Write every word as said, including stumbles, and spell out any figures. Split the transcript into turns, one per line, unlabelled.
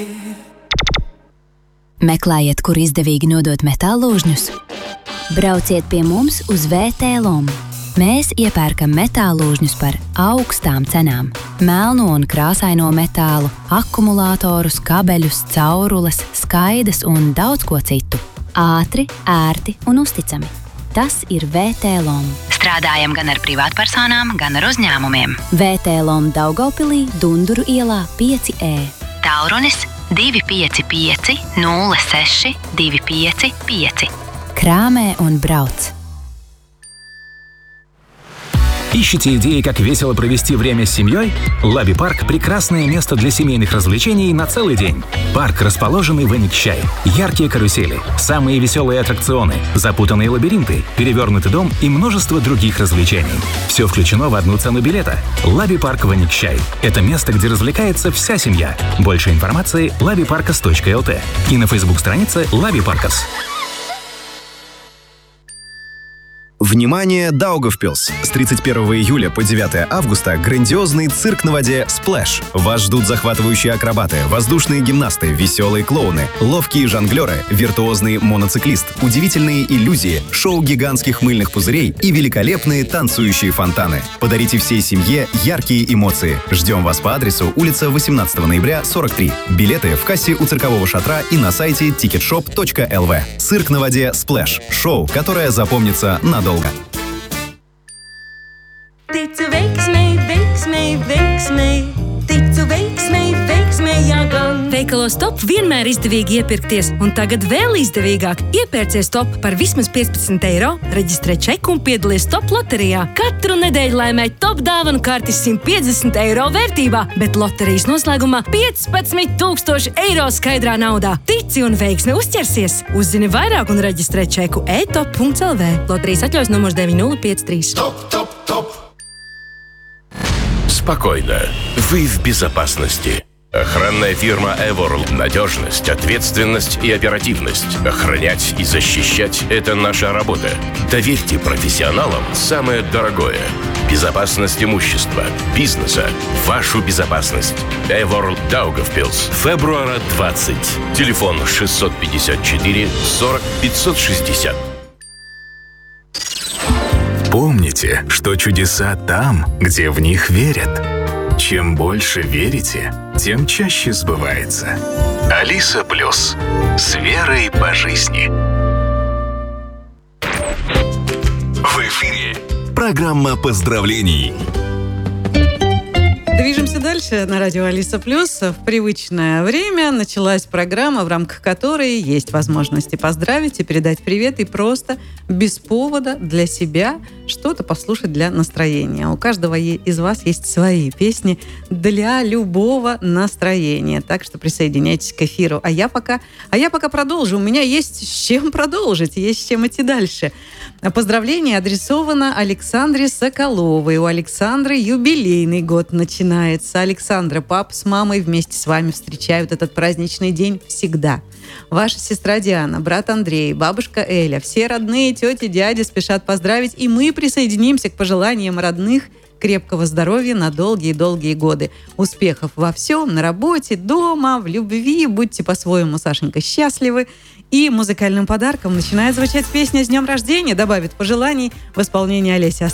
Meklējiet, kur izdevīgi nodot metālložņus? Brauciet pie mums uz V T Lom. Mēs iepērkam metālložņus par augstām cenām. Melno un krāsaino metālu, akumulātorus, kabeļus, caurules, skaidas un daudz ko citu. Ātri, ērti un uzticami. Tas ir V T Lom. Strādājam gan ar privātpersonām, gan ar uzņēmumiem. V T Lom Daugavpilī, Dunduru ielā pieci E. Tālrunis divi pieci pieci nulle seši divi pieci pieci. Краме он брауц.
Ищете идеи, как весело провести время с семьей? Лаби Парк – прекрасное место для семейных развлечений на целый день. Парк, расположенный в Эникчай. Яркие карусели, самые веселые аттракционы, запутанные лабиринты, перевернутый дом и множество других развлечений. Все включено в одну цену билета. Лаби Парк в Эникчай. Это место, где развлекается вся семья. Больше информации – лаби паркас точка эл ти и на фейсбук-странице Лаби Паркас.
Внимание, Даугавпилс! С тридцать первого июля по девятого августа грандиозный цирк на воде «Сплэш». Вас ждут захватывающие акробаты, воздушные гимнасты, веселые клоуны, ловкие жонглеры, виртуозный моноциклист, удивительные иллюзии, шоу гигантских мыльных пузырей и великолепные танцующие фонтаны. Подарите всей семье яркие эмоции. Ждем вас по адресу улица восемнадцатого ноября, сорок три. Билеты в кассе у циркового шатра и на сайте тикетшоп точка эл ви. Цирк на воде «Сплэш». Шоу, которое запомнится надолго.
Ticu veiksmei, veiksmei, veiksmei. Ticu veiksmei, veiksmei, jā gan. Veikalos Top vienmēr izdevīgi iepirkties, un tagad vēl izdevīgāk. Iepērcies Top par vismaz piecpadsmit eiro, reģistrē čeku un piedalies Top loterijā. Katru nedēļu laimē Top dāvanu kartes simt piecdesmit eiro vērtībā, bet loterijas noslēgumā piecpadsmit tūkstoši eiro skaidrā naudā. Tici un veiksmi uzķersies. Uzzini vairāk un reģistrē čeku e top punkts el vē. Loterijas atļaujas numurs deviņi nulle pieci trīs.
Топ, топ, топ. Спокойно. Вы в безопасности. Охранная фирма Эворл. Надежность, ответственность и оперативность. Охранять и защищать – это наша работа. Доверьте профессионалам самое дорогое. Безопасность имущества, бизнеса, вашу безопасность. Эворл Даугавпилс. Февруара двадцать. Телефон шестьсот пятьдесят четыре сорок пятьсот шестьдесят.
Помните, что чудеса там, где в них верят. Чем больше верите, тем чаще сбывается. Алиса Плюс. С верой по жизни. В эфире программа поздравлений.
Движемся дальше на радио Алиса Плюс. В привычное время началась программа, в рамках которой есть возможности поздравить и передать привет, и просто без повода для себя что-то послушать для настроения. У каждого из вас есть свои песни для любого настроения. Так что присоединяйтесь к эфиру. А я пока, а я пока продолжу. У меня есть с чем продолжить, есть с чем идти дальше. Поздравление адресовано Александре Соколовой. У Александры юбилейный год начинается. Александра, папа с мамой вместе с вами встречают этот праздничный день всегда. Ваша сестра Диана, брат Андрей, бабушка Эля, все родные, тети, дяди спешат поздравить, и мы присоединимся к пожеланиям родных крепкого здоровья на долгие-долгие годы. Успехов во всем, на работе, дома, в любви. Будьте по-своему, Сашенька, счастливы. И музыкальным подарком начинает звучать песня «С днем рождения», добавит пожеланий в исполнении Олеси